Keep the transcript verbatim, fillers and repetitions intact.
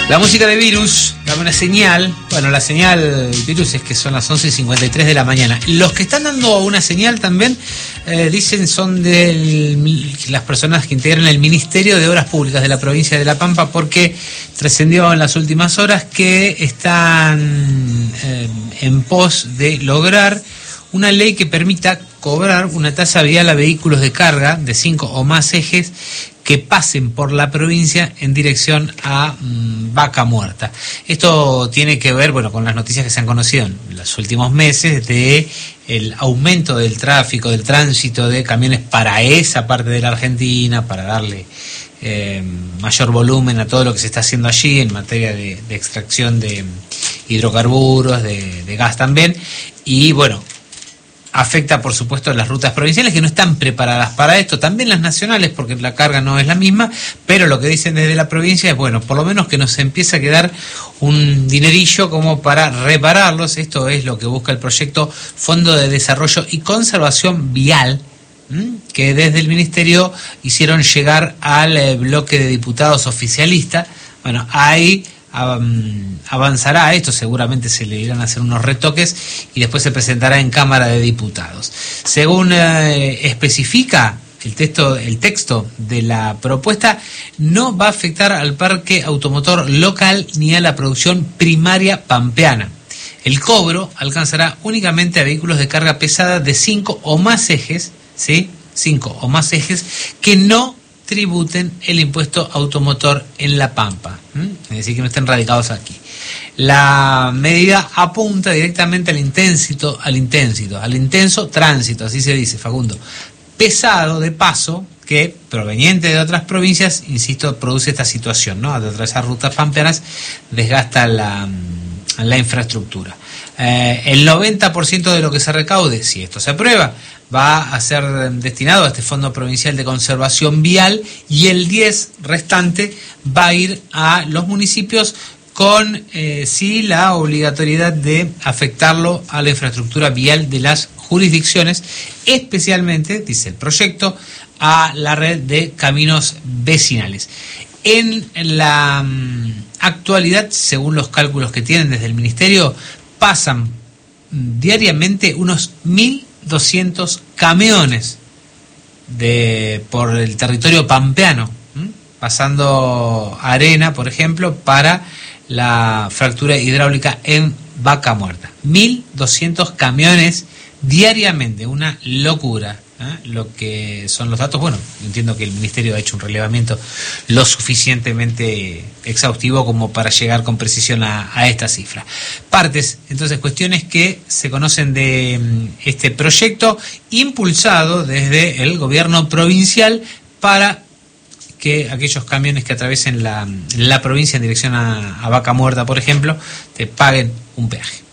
La música de Virus, dame una señal. Bueno, la señal Virus es que son las once y cincuenta y tres de la mañana. Los que están dando una señal también, eh, dicen, son de las personas que integran el Ministerio de Obras Públicas de la provincia de La Pampa, porque trascendió en las últimas horas que están eh, en pos de lograr una ley que permita cobrar una tasa vial a vehículos de carga de cinco o más ejes que pasen por la provincia en dirección a mmm, Vaca Muerta. Esto tiene que ver, bueno, con las noticias que se han conocido en los últimos meses de el aumento del tráfico, del tránsito de camiones para esa parte de la Argentina, para darle eh, mayor volumen a todo lo que se está haciendo allí en materia de, de extracción de hidrocarburos, de, de gas también, y bueno, afecta, por supuesto, a las rutas provinciales que no están preparadas para esto, también las nacionales, porque la carga no es la misma, pero lo que dicen desde la provincia es, bueno, por lo menos que nos empiece a quedar un dinerillo como para repararlos. Esto es lo que busca el proyecto Fondo de Desarrollo y Conservación Vial, ¿m? que desde el Ministerio hicieron llegar al eh, bloque de diputados oficialista. Bueno, ahí avanzará esto, seguramente se le irán a hacer unos retoques y después se presentará en Cámara de Diputados. Según eh, especifica el texto, el texto de la propuesta, no va a afectar al parque automotor local ni a la producción primaria pampeana. El cobro alcanzará únicamente a vehículos de carga pesada de cinco o más ejes, ¿sí? cinco o más ejes que no tributen el impuesto automotor en La Pampa, ¿Mm? es decir, que no estén radicados aquí. La medida apunta directamente al intensito, al intensito, al intenso tránsito, así se dice, Facundo, pesado de paso, que proveniente de otras provincias, insisto, produce esta situación, ¿no? Al atravesar rutas pampeanas desgasta la, la infraestructura. Eh, el noventa por ciento de lo que se recaude, si esto se aprueba, va a ser destinado a este Fondo Provincial de Conservación Vial, y el diez restante va a ir a los municipios con eh, sí la obligatoriedad de afectarlo a la infraestructura vial de las jurisdicciones, especialmente, dice el proyecto, a la red de caminos vecinales. En la um, actualidad, según los cálculos que tienen desde el Ministerio, pasan diariamente unos mil doscientos camiones de por el territorio pampeano, ¿m? pasando arena, por ejemplo, para la fractura hidráulica en Vaca Muerta. mil doscientos camiones diariamente, una locura, ¿eh? Lo que son los datos. Bueno, entiendo que el Ministerio ha hecho un relevamiento lo suficientemente exhaustivo como para llegar con precisión a, a esta cifra. Partes, entonces, cuestiones que se conocen de este proyecto impulsado desde el gobierno provincial para que aquellos camiones que atraviesen la, la provincia en dirección a, a Vaca Muerta, por ejemplo, te paguen un peaje.